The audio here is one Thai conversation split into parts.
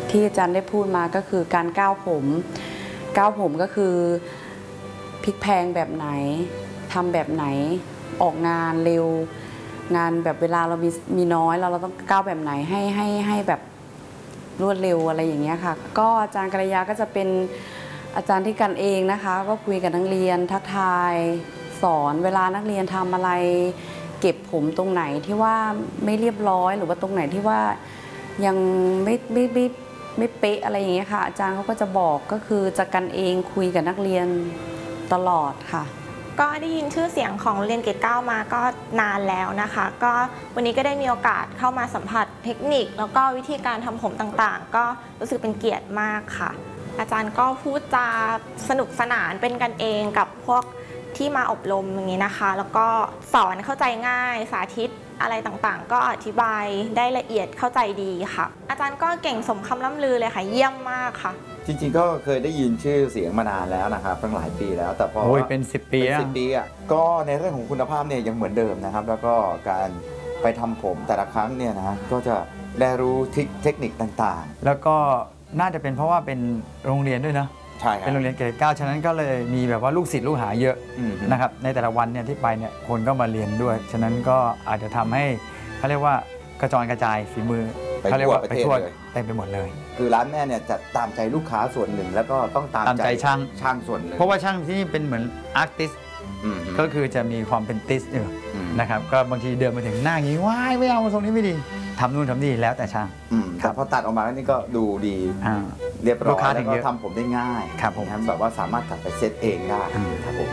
ที่อาจารย์ได้พูดมาก็คือการก้าวผมก็คือพลิกแพลงแบบไหนทำแบบไหนออกงานเร็วงานแบบเวลาเรามีน้อยเราต้องก้าวแบบไหนให้แบบรวดเร็วอะไรอย่างเงี้ยค่ะก็อาจารย์กัลยาก็จะเป็นอาจารย์ที่กันเองนะคะก็คุยกับนักเรียนทักทายสอนเวลานักเรียนทำอะไรเก็บผมตรงไหนที่ว่าไม่เรียบร้อยหรือว่าตรงไหนที่ว่ายังไม่เป๊ะอะไรอย่างเงี้ยค่ะอาจารย์เขาก็จะบอกก็คือจะกันเองคุยกับนักเรียนตลอดค่ะก็ได้ยินชื่อเสียงของโรงเรียนเกรด 9มาก็นานแล้วนะคะก็วันนี้ก็ได้มีโอกาสเข้ามาสัมผัสเทคนิคแล้วก็วิธีการทำผมต่างๆก็รู้สึกเป็นเกียรติมากค่ะอาจารย์ก็พูดจาสนุกสนานเป็นกันเองกับพวกที่มาอบรมอย่างนี้นะคะแล้วก็สอนเข้าใจง่ายสาธิตอะไรต่างๆก็อธิบายได้ละเอียดเข้าใจดีค่ะอาจารย์ก็เก่งสมคำล่ำลือเลยค่ะเยี่ยมมากค่ะจริงๆก็เคยได้ยินชื่อเสียงมานานแล้วนะครับตั้งหลายปีแล้วแต่พอเป็น10 ปีเป็น10 ปีอ่ะก็ในเรื่องของคุณภาพเนี่ยยังเหมือนเดิมนะครับแล้วก็การไปทำผมแต่ละครั้งเนี่ยนะก็จะได้รู้เทคนิคต่างๆแล้วก็น่าจะเป็นเพราะว่าเป็นโรงเรียนด้วยนะใช่ครับเป็นโรงเรียนเกรด 9ฉะนั้นก็เลยมีแบบว่าลูกศิษย์ลูกหาเยอะนะครับในแต่ละวันเนี่ยที่ไปเนี่ยคนก็มาเรียนด้วยฉะนั้นก็อาจจะทำให้เขาเรียกว่ากระจรกระจายฝีมือเขาเรียกว่าไปทั่วเต็มไปหมดเลยคือร้านแม่เนี่ยจะตามใจลูกค้าส่วนหนึ่งแล้วก็ต้องตามใจช่างส่วนหนึ่งเพราะว่าช่างที่นี่เป็นเหมือนอาร์ติสก็คือจะมีความเป็นติสอยู่นะครับก็บางทีเดินมาถึงหน้าอย่างนี้ว้ายไม่เอาทรงนี้ไม่ดีทำนู่นทำนี่แล้วแต่ช่างแต่พอตัดออกมาแล้วนี่ก็ดูดีเรียบร้อยแล้วก็ทำผมได้ง่ายครับผมแบบว่าสามารถตัดไปเซตเองได้ครับผม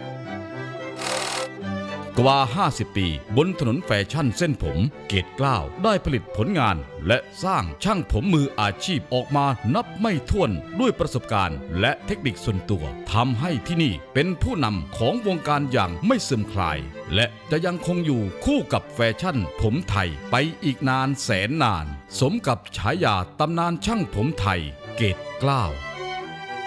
กว่า50 ปีบนถนนแฟชั่นเส้นผมเกรด 9ได้ผลิตผลงานและสร้างช่างผมมืออาชีพออกมานับไม่ถ้วนด้วยประสบการณ์และเทคนิคส่วนตัวทำให้ที่นี่เป็นผู้นำของวงการอย่างไม่เสื่อมคลายและจะยังคงอยู่คู่กับแฟชั่นผมไทยไปอีกนานแสนนานสมกับฉายาตำนานช่างผมไทยเกรด 9